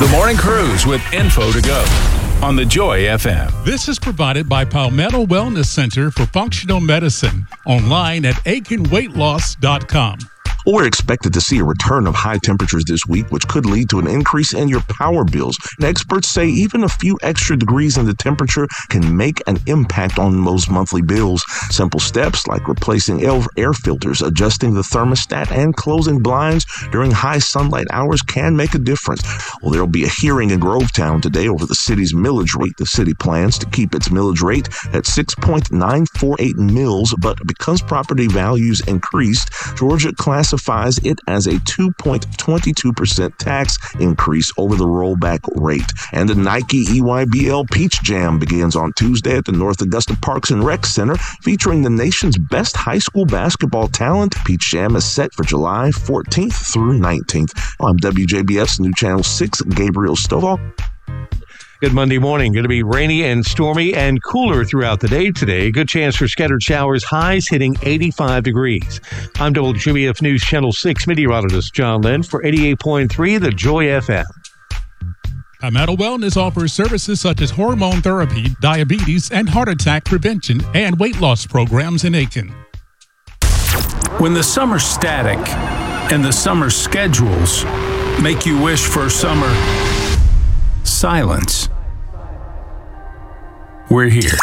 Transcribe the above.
The Morning Cruise with info to go on the Joy FM. This is provided by Palmetto Wellness Center for Functional Medicine, online at aikenweightloss.com. We're expected to see a return of high temperatures this week, which could lead to an increase in your power bills. And experts say even a few extra degrees in the temperature can make an impact on those monthly bills. Simple steps like replacing air filters, adjusting the thermostat, and closing blinds during high sunlight hours can make a difference. Well, there'll be a hearing in Grovetown today over the city's millage rate. The city plans to keep its millage rate at 6.948 mils, but because property values increased, Georgia classifies it as a 2.22% tax increase over the rollback rate. And the Nike EYBL Peach Jam begins on Tuesday at the North Augusta Parks and Rec Center, featuring the nation's best high school basketball talent. Peach Jam is set for July 14th through 19th. I'm WJBF's New Channel 6, Gabriel Stovall. Good Monday morning. Going to be rainy and stormy and cooler throughout the day today. Good chance for scattered showers, highs hitting 85 degrees. I'm WJBF News Channel 6 meteorologist John Lynn for 88.3 The Joy FM. Palmetto Wellness offers services such as hormone therapy, diabetes, and heart attack prevention and weight loss programs in Aiken. When the summer's static and the summer schedules make you wish for summer silence, we're here.